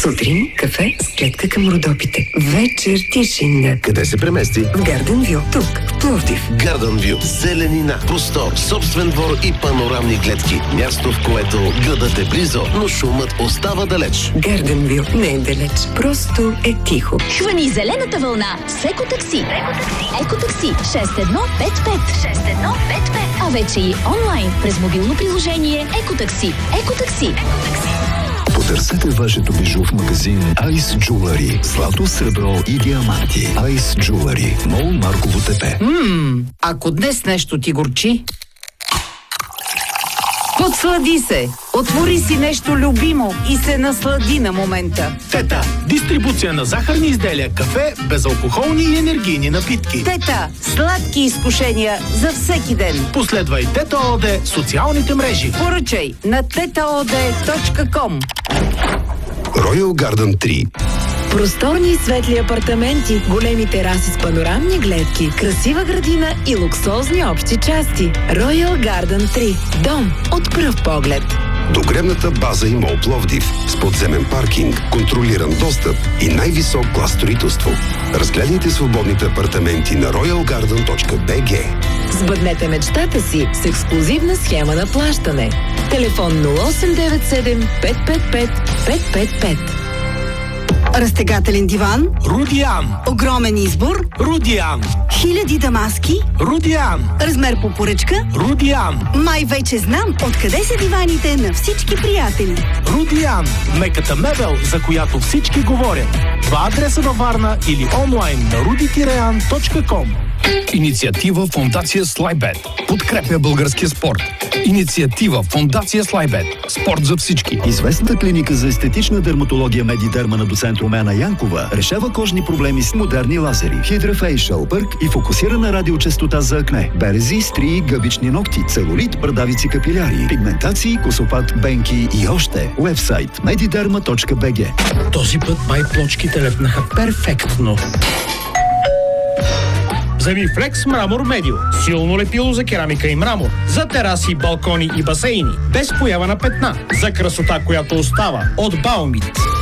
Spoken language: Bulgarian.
Сутрин кафе с гледка към Родопите. Вечер тишина. Къде се премести? В Гарден Вю, тук, в Пловдив. Гарден Вю. Зеленина, простор, собствен двор и панорамни гледки. Място, в което градът е близо, но шумът остава далеч. Гарден Вю не е далеч, просто е тихо. Хвани зелената вълна с Екотакси. Екотакси 6155. А вече и онлайн през мобилно приложение Екотакси. Екотакси. Потърсете вашето бижу в магазин Ice Jewelry. Злато, сребро и диаманти. Ice Jewelry. Мол Марково ТП. Ако днес нещо ти горчи, подслади се! Отвори си нещо любимо и се наслади на момента. Тета. Дистрибуция на захарни изделия, кафе, безалкохолни и енергийни напитки. Тета. Сладки изкушения за всеки ден. Последвай Тета ООД социалните мрежи. Поръчай на tetaod.com. Royal Garden 3. Просторни и светли апартаменти, големи тераси с панорамни гледки, красива градина и луксозни общи части. Royal Garden 3. Дом от пръв поглед. Догребната база и мол Пловдив с подземен паркинг, контролиран достъп и най-висок клас строителство. Разгледайте свободните апартаменти на royalgarden.bg. Сбъднете мечтата си с ексклюзивна схема на плащане. Телефон 0897 555 555. Разтегателен диван, Рудиан. огромен избор, Рудиан. хиляди дамаски, Рудиан. размер по поръчка. Рудиан. Май вече знам откъде са диваните на всички приятели. Рудиан. Меката мебел, за която всички говорят. Два адреса във Варна или онлайн на rudi-an.com. Инициатива Фондация Слайбет. Подкрепя българския спорт. Инициатива Фондация Слайбет. Спорт за всички. Известната клиника за естетична дерматология Медидерма на доцент Румяна Янкова решава кожни проблеми с модерни лазери, хидрофейшъл, бърк и фокусирана радиочестота за акне, берези, стрии, гъбични ногти, целулит, брадавици капиляри, пигментации, косопат, бенки и още. Уебсайт mediderma.bg. Този път май плочките лепнаха перфектно. Вземи Флекс Мрамор Медио. Силно лепило за керамика и мрамор. За тераси, балкони и басейни. Без поява на петна. За красота, която остава. От Баумит.